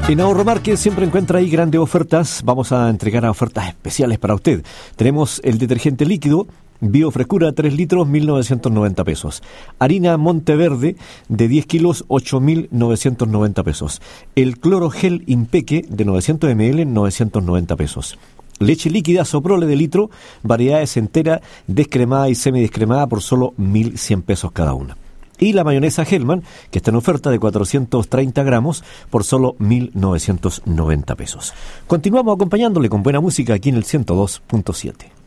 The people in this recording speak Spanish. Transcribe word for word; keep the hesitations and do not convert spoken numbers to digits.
En Ahorro Market siempre encuentra ahí grandes ofertas. Vamos a entregar a ofertas especiales para usted. Tenemos el detergente líquido Biofrescura tres litros, mil novecientos noventa pesos. Harina Monteverde de diez kilos, ocho mil novecientos noventa pesos. El cloro gel Impeque de novecientos mililitros, novecientos noventa pesos. Leche líquida Soprole de litro, variedades entera, descremada y semidescremada por solo mil cien pesos cada una. Y la mayonesa Hellman, que está en oferta de cuatrocientos treinta gramos por solo mil novecientos noventa pesos. Continuamos acompañándole con buena música aquí en el ciento dos punto siete.